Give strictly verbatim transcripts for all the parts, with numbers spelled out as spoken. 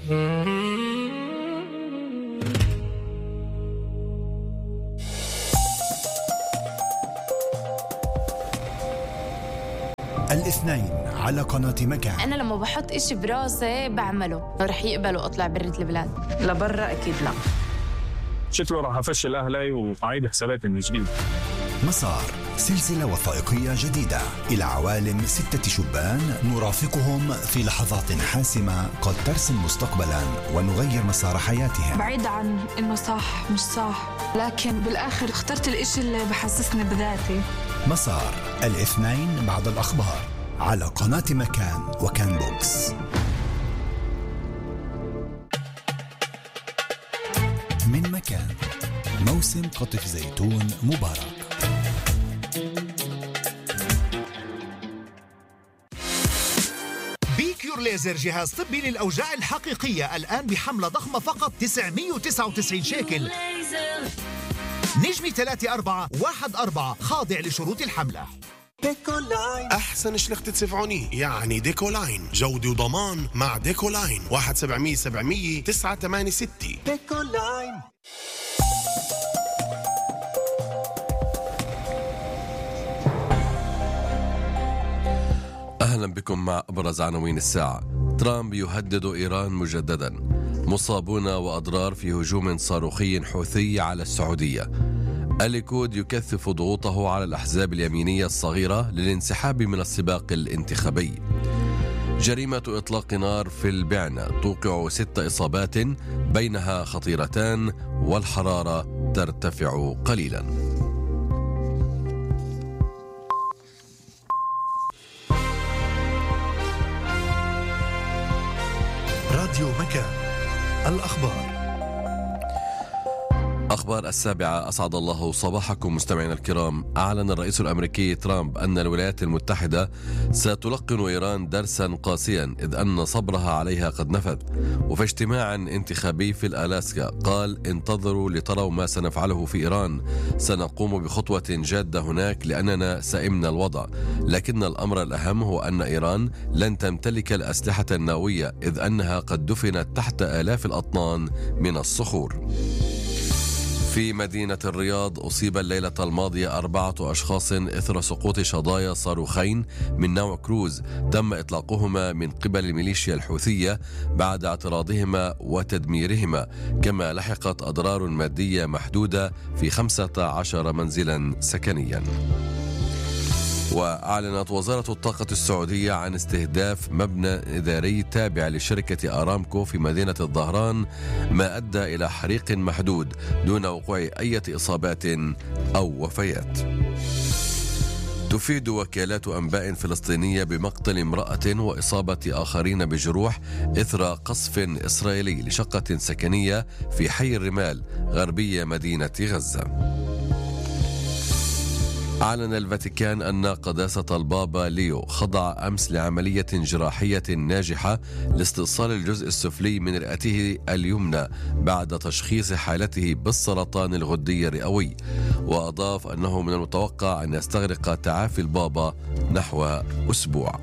الاثنين على قناة مكان. أنا لما بحط إشي براسي بعمله، رح يقبلوا أطلع برة البلاد. لبرا أكيد لا. شكله راح أفشل أهلي وأعيد حساباتي من جديد. مسار، سلسلة وثائقية جديدة إلى عوالم ستة شبان نرافقهم في لحظات حاسمة قد ترسم مستقبلا ونغير مسار حياتهم. بعيد عن إنه صح مش صح، لكن بالآخر اخترت الإشي اللي بحسسني بذاتي. مسار، الاثنين بعد الأخبار على قناة مكان وكان بوكس. من مكان، موسم قطف زيتون مبارك. بيكيور ليزر، جهاز طبي للأوجاع الحقيقية، الآن بحملة ضخمة فقط تسعمية وتسعة وتسعين شيكل. نجمي ثلاثة أربعة واحد أربعة، خاضع لشروط الحملة. ديكولاين، أحسن شلخت تسفعوني يعني ديكولاين، جودة وضمان مع ديكولاين. واحد سبعمية سبعمية تسعة ثمانية ستة. ديكولاين. أهلا بكم مع أبرز عناوين الساعة. ترامب يهدد إيران مجددا. مصابون وأضرار في هجوم صاروخي حوثي على السعودية. الليكود يكثف ضغوطه على الأحزاب اليمينية الصغيرة للانسحاب من السباق الانتخابي. جريمة إطلاق نار في البعنة توقع ست إصابات بينها خطيرتان والحرارة ترتفع قليلا. راديو مكان، الأخبار. أخبار السابعة، أسعد الله صباحكم مستمعينا الكرام. أعلن الرئيس الأمريكي ترامب أن الولايات المتحدة ستلقن إيران درسا قاسيا إذ أن صبرها عليها قد نفذ. وفي اجتماع انتخابي في الألاسكا قال: انتظروا لتروا ما سنفعله في إيران، سنقوم بخطوة جادة هناك لأننا سئمنا الوضع، لكن الأمر الأهم هو أن إيران لن تمتلك الأسلحة النووية إذ أنها قد دفنت تحت آلاف الأطنان من الصخور. في مدينة الرياض أصيب الليلة الماضية أربعة أشخاص إثر سقوط شظايا صاروخين من نوع كروز تم إطلاقهما من قبل الميليشيا الحوثية بعد اعتراضهما وتدميرهما، كما لحقت أضرار مادية محدودة في خمسة عشر منزلا سكنيا. وأعلنت وزارة الطاقة السعودية عن استهداف مبنى إداري تابع لشركة أرامكو في مدينة الظهران، ما أدى إلى حريق محدود دون وقوع أي إصابات أو وفيات. تفيد وكالات أنباء فلسطينية بمقتل امرأة وإصابة آخرين بجروح إثر قصف إسرائيلي لشقة سكنية في حي الرمال غربية مدينة غزة. أعلن الفاتيكان أن قداسة البابا ليو خضع أمس لعملية جراحية ناجحة لاستئصال الجزء السفلي من رئته اليمنى بعد تشخيص حالته بالسرطان الغدي الرئوي، وأضاف أنه من المتوقع أن يستغرق تعافي البابا نحو أسبوع.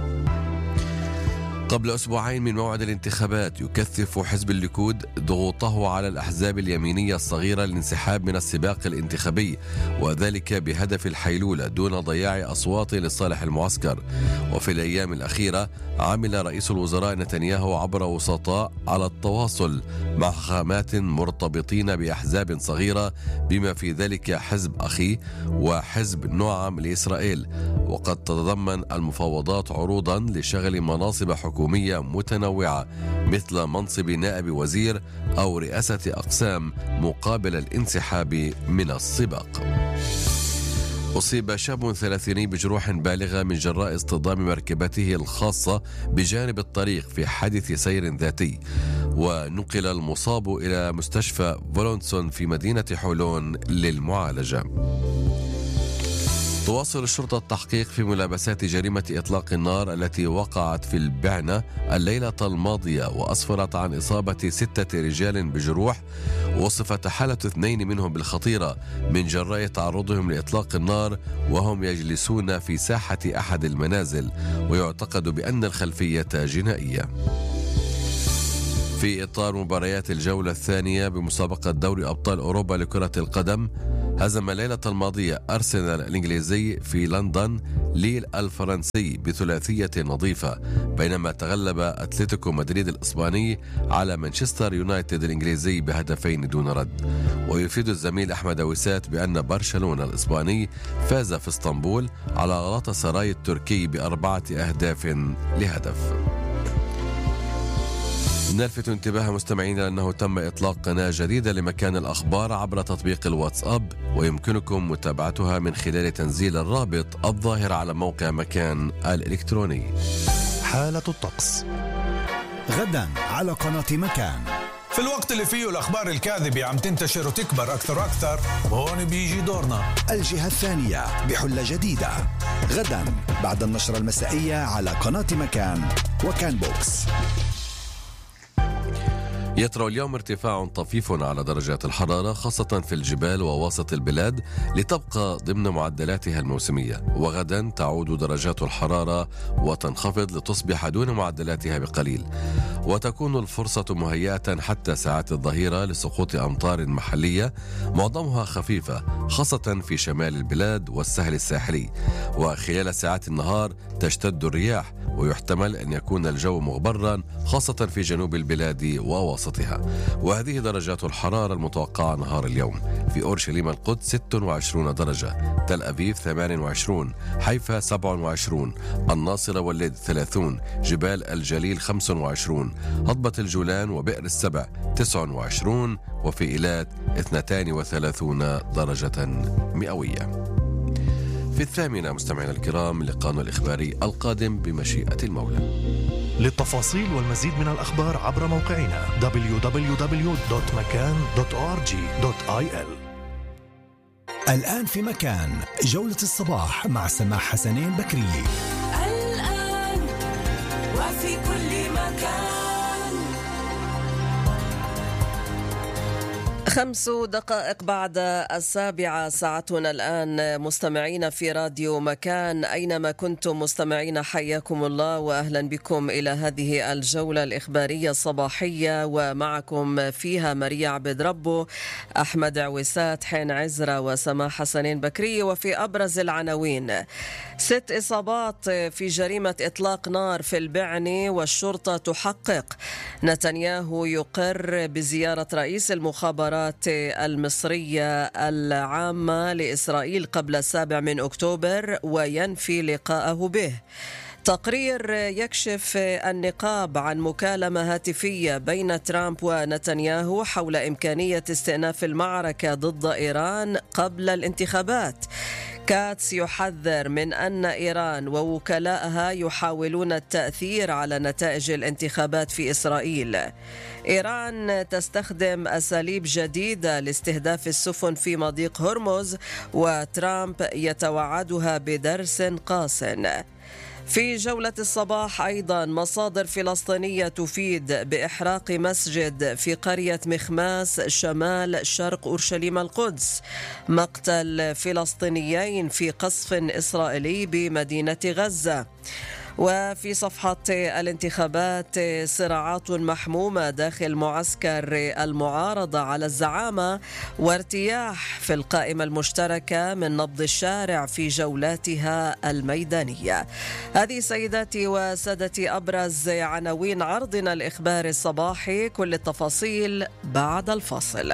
قبل أسبوعين من موعد الانتخابات يكثف حزب الليكود ضغوطه على الأحزاب اليمينية الصغيرة للانسحاب من السباق الانتخابي، وذلك بهدف الحيلولة دون ضياع أصوات لصالح المعسكر. وفي الأيام الأخيرة عمل رئيس الوزراء نتنياهو عبر وسطاء على التواصل مع خامات مرتبطين بأحزاب صغيرة بما في ذلك حزب أخي وحزب نعم لإسرائيل، وقد تتضمن المفاوضات عروضا لشغل مناصب حكومية متنوعة مثل منصب نائب وزير أو رئاسة أقسام مقابل الانسحاب من السباق. أصيب شاب ثلاثيني بجروح بالغة من جراء اصطدام مركبته الخاصة بجانب الطريق في حادث سير ذاتي، ونقل المصاب إلى مستشفى فولونسون في مدينة حولون للمعالجة. تواصل الشرطة التحقيق في ملابسات جريمة إطلاق النار التي وقعت في البعنة الليلة الماضية، وأسفرت عن إصابة ستة رجال بجروح، وصفت حالة اثنين منهم بالخطيرة من جراء تعرضهم لإطلاق النار وهم يجلسون في ساحة أحد المنازل، ويعتقد بأن الخلفية جنائية. في إطار مباريات الجولة الثانية بمسابقة دوري أبطال أوروبا لكرة القدم، هزم الليلة الماضية أرسنال الإنجليزي في لندن ليل الفرنسي بثلاثية نظيفة، بينما تغلب أتلتيكو مدريد الإسباني على مانشستر يونايتد الإنجليزي بهدفين دون رد. ويفيد الزميل أحمد وسات بأن برشلونة الإسباني فاز في اسطنبول على غلاطة سراي التركي بأربعة أهداف لهدف. نلفت انتباه مستمعينا أنه تم إطلاق قناة جديدة لمكان الأخبار عبر تطبيق الواتساب، ويمكنكم متابعتها من خلال تنزيل الرابط الظاهر على موقع مكان الإلكتروني. حالة الطقس غدا على قناة مكان. في الوقت اللي فيه الأخبار الكاذبة عم تنتشر وتكبر أكثر وأكثر، هون بيجي دورنا. الجهة الثانية بحلة جديدة غدا بعد النشرة المسائية على قناة مكان وكان بوكس. يطرأ اليوم ارتفاع طفيف على درجات الحرارة خاصة في الجبال ووسط البلاد لتبقى ضمن معدلاتها الموسمية، وغدا تعود درجات الحرارة وتنخفض لتصبح دون معدلاتها بقليل، وتكون الفرصة مهيئة حتى ساعات الظهيرة لسقوط أمطار محلية معظمها خفيفة خاصة في شمال البلاد والسهل الساحلي، وخلال ساعات النهار تشتد الرياح ويحتمل أن يكون الجو مغبرا خاصة في جنوب البلاد ووسطها. وهذه درجات الحرارة المتوقعة نهار اليوم: في أورشليم القدس ستة وعشرين درجة، تل أبيب ثمانية وعشرين، حيفا سبعة وعشرين، الناصرة واللد ثلاثين، جبال الجليل خمسة وعشرين، هضبة الجولان وبئر السبع تسعة وعشرين، وفي إيلات اثنتين وثلاثين درجة مئوية. في الثامنة مستمعينا الكرام لقاءنا الإخباري القادم بمشيئة المولى. للتفاصيل والمزيد من الأخبار عبر موقعنا دبليو دبليو دبليو دوت مكان دوت أو آر جي دوت آي إل. الآن في مكان جولة الصباح مع سماح حسنين بكري. الآن وفي كل مكان. خمس دقائق بعد السابعة ساعتنا الآن مستمعين في راديو مكان أينما كنتم مستمعين، حياكم الله وأهلا بكم إلى هذه الجولة الإخبارية الصباحية، ومعكم فيها مريا عبد ربو، أحمد عويسات، حين عزرة وسماح حسنين بكري. وفي أبرز العناوين: ست إصابات في جريمة إطلاق نار في البعني والشرطة تحقق. نتنياهو يقر بزيارة رئيس المخابرات المصرية العامة لإسرائيل قبل السابع من أكتوبر وينفي لقاءه به. تقرير يكشف النقاب عن مكالمة هاتفية بين ترامب ونتنياهو حول إمكانية استئناف المعركة ضد إيران قبل الانتخابات. كاتس يحذر من أن إيران ووكلاءها يحاولون التأثير على نتائج الانتخابات في إسرائيل. إيران تستخدم أساليب جديدة لاستهداف السفن في مضيق هرمز، وترامب يتوعدها بدرس قاس. في جولة الصباح أيضا مصادر فلسطينية تفيد بإحراق مسجد في قرية مخماس شمال شرق أورشليم القدس. مقتل فلسطينيين في قصف إسرائيلي بمدينة غزة. وفي صفحة الانتخابات صراعات محمومة داخل معسكر المعارضة على الزعامة، وارتياح في القائمة المشتركة من نبض الشارع في جولاتها الميدانية. هذه سيداتي وسادتي أبرز عناوين عرضنا الإخباري الصباحي، كل التفاصيل بعد الفاصل.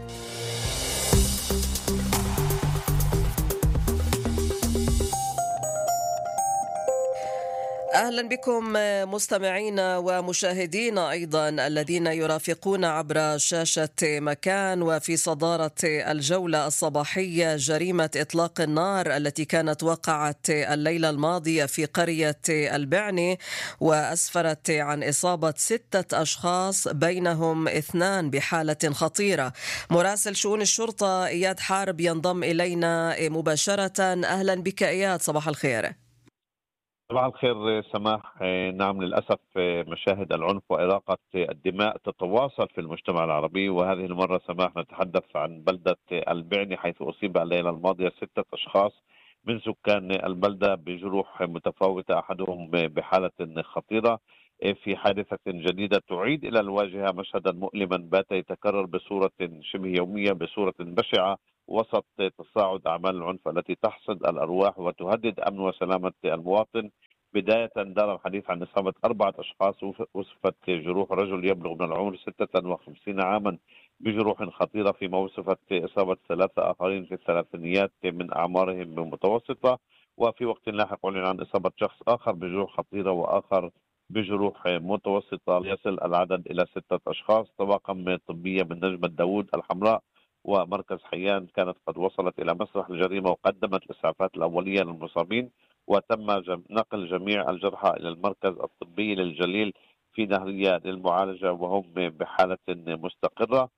أهلا بكم مستمعينا ومشاهدينا أيضا الذين يرافقون عبر شاشة مكان. وفي صدارة الجولة الصباحية جريمة إطلاق النار التي كانت وقعت الليلة الماضية في قرية البعني، وأسفرت عن إصابة ستة أشخاص بينهم اثنان بحالة خطيرة. مراسل شؤون الشرطة إياد حارب ينضم إلينا مباشرة. أهلا بك إياد، صباح الخير. صباح الخير سماح. نعم، للأسف مشاهد العنف وإراقة الدماء تتواصل في المجتمع العربي، وهذه المرة سماح نتحدث عن بلدة البعني حيث أصيب الليلة الماضية ستة أشخاص من سكان البلدة بجروح متفاوتة، أحدهم بحالة خطيرة. في حادثة جديدة تعيد إلى الواجهة مشهدا مؤلما بات يتكرر بصورة شبه يومية بصورة بشعة وسط تصاعد أعمال العنف التي تحصد الأرواح وتهدد أمن وسلامة المواطن. بداية دار الحديث عن إصابة أربعة أشخاص وصفت جروح رجل يبلغ من العمر ستة وخمسين عاما بجروح خطيرة، فيما وصفت إصابة ثلاثة آخرين في الثلاثينيات من أعمارهم متوسطة. وفي وقت لاحق أعلن عن إصابة شخص آخر بجروح خطيرة وآخر بجروح متوسطة، ليصل العدد إلى ستة أشخاص. طواقم طبية من نجمة داوود الحمراء ومركز حيان كانت قد وصلت إلى مسرح الجريمة وقدمت الإسعافات الأولية للمصابين، وتم نقل جميع الجرحى إلى المركز الطبي للجليل في نهرية للمعالجة وهم بحالة مستقرة.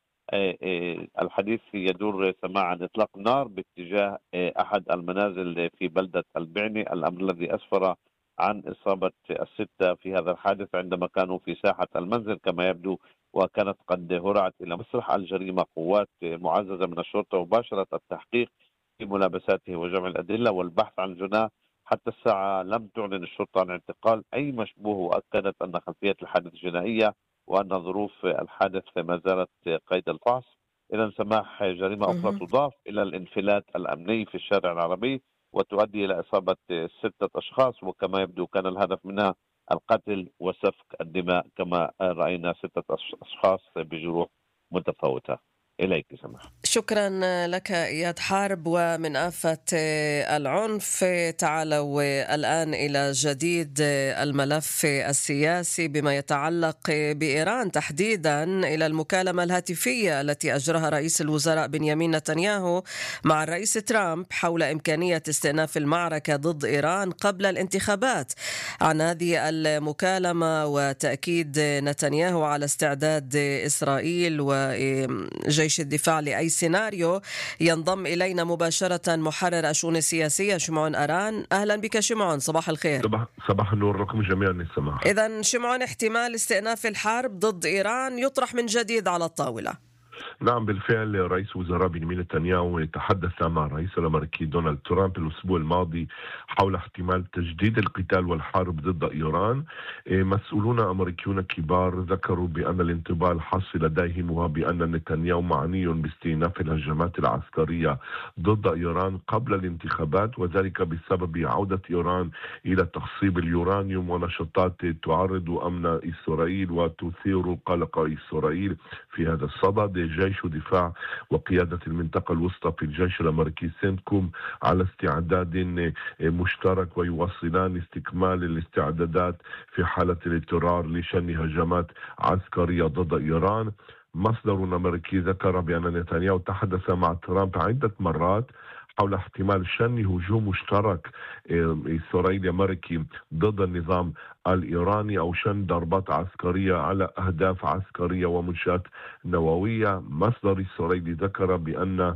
الحديث يدور سماع عن إطلاق نار باتجاه أحد المنازل في بلدة البعني، الأمر الذي أسفر عن إصابة الستة في هذا الحادث عندما كانوا في ساحة المنزل كما يبدو، وكانت قد هرعت إلى مسرح الجريمة قوات معززة من الشرطة وباشرت التحقيق في ملابساته وجمع الأدلة والبحث عن جناه. حتى الساعة لم تعلن الشرطة عن اعتقال أي مشبوه، وأكدت أن خلفية الحادث جنائية وأن ظروف الحادث ما زالت قيد الفحص. إذا سماح جريمة أخرى تضاف إلى الانفلات الأمني في الشارع العربي وتؤدي إلى إصابة ستة أشخاص، وكما يبدو كان الهدف منها القتل وسفك الدماء كما رأينا ستة أشخاص بجروح متفاوتة. إليك سماح. شكرا لك إياد حارب. ومن آفة العنف تعالوا الآن إلى جديد الملف السياسي بما يتعلق بإيران، تحديدا إلى المكالمة الهاتفية التي أجراها رئيس الوزراء بنيامين نتنياهو مع الرئيس ترامب حول إمكانية استئناف المعركة ضد إيران قبل الانتخابات. عن هذه المكالمة وتأكيد نتنياهو على استعداد إسرائيل وجيش الدفاع لأي سيناريو ينضم إلينا مباشرة محرر الشؤون السياسية شمعون أران. أهلا بك شمعون، صباح الخير. صباح, صباح النور لكم جميعا السماح. إذن شمعون، احتمال استئناف الحرب ضد إيران يطرح من جديد على الطاولة. نعم بالفعل، رئيس وزراء بنيامين نتنياهو تحدث مع الرئيس الأمريكي دونالد ترامب الأسبوع الماضي حول احتمال تجديد القتال والحرب ضد إيران. مسؤولون أمريكيون كبار ذكروا بأن الانطباع الحاصل لديهم هو بأن نتنياهو معني باستئناف الهجمات العسكرية ضد إيران قبل الانتخابات، وذلك بسبب عودة إيران إلى تخصيب اليورانيوم ونشاطات تعرض أمن إسرائيل وتثير قلق إسرائيل. في هذا الصدد جيش دفاع وقيادة المنطقة الوسطى في الجيش الأمريكي سنتكوم على استعداد مشترك ويواصلان استكمال الاستعدادات في حالة الاضطرار لشن هجمات عسكرية ضد إيران. مصدر أمريكي ذكر بأن نتنياهو تحدث مع ترامب عدة مرات حول احتمال شن هجوم مشترك إسرائيلي أمريكي ضد النظام الإيراني أو شن ضربات عسكرية على أهداف عسكرية ومنشآت نووية. مصدر إسرائيلي ذكر بأن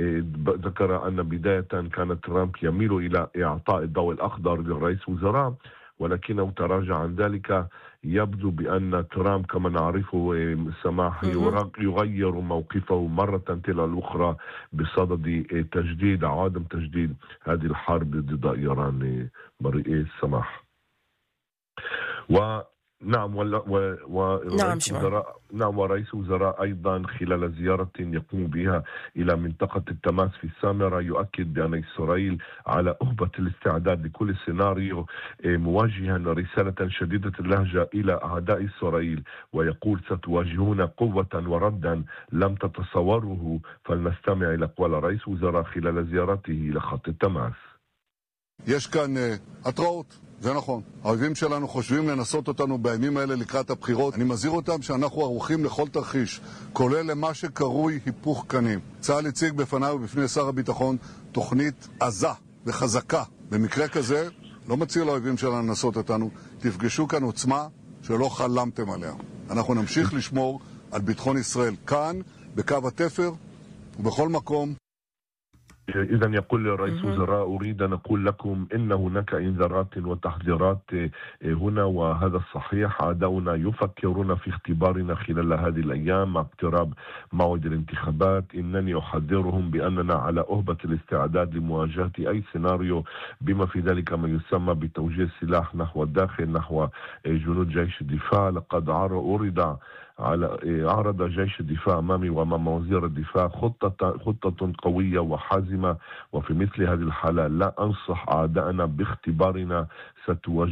ذكر أن بداية كان ترامب يميل إلى إعطاء الضوء الأخضر لرئيس وزراء، ولكنه تراجع عن ذلك. يبدو بأن ترامب كما نعرفه سماح يغير موقفه مرة تلو الأخرى بصدد تجديد عدم تجديد هذه الحرب ضد إيران. مرئي سماح. و نعم و... و... ورئيس نعم وزراء نعم ورئيس وزراء أيضا خلال زيارة يقوم بها إلى منطقة التماس في السامرة يؤكد بأن إسرائيل على أهبة الاستعداد لكل سيناريو، موجها رسالة شديدة اللهجة إلى أعداء إسرائيل ويقول ستواجهون قوة وردا لم تتصوره. فلنستمع إلى أقوال رئيس وزراء خلال زيارته إلى خط التماس. יש כאן התראות, זה נכון. האויבים שלנו חושבים לנסות אותנו בימים האלה לקראת הבחירות. אני מזהיר אותם שאנחנו ערוכים לכל תרחיש, כולל למה שקרוי היפוך קנים. צה"ל הציג בפניו ובפני שר הביטחון תוכנית עזה וחזקה. במקרה כזה לא מציע לאויבים שלנו לנסות אותנו. תפגשו כאן עוצמה שלא חלמתם עליה. אנחנו נמשיך לשמור על ביטחון ישראל כאן, בקו התפר ובכל מקום. إذا يقول رئيس وزراء أريد أن أقول لكم إن هناك إنذارات وتحذيرات هنا، وهذا الصحيح. أعداؤنا يفكرون في اختبارنا خلال هذه الأيام مع اقتراب موعد الانتخابات. إنني أحذرهم بأننا على أهبة الاستعداد لمواجهة أي سيناريو بما في ذلك ما يسمى بتوجيه السلاح نحو الداخل، نحو جنود جيش الدفاع. لقد عرض على عرض جيش الدفاع أمامي وأمام وزير الدفاع خطة خطة قوية وحازمة، وفي مثل هذه الحالة لا أنصح أعدائنا باختبارنا. ستواجه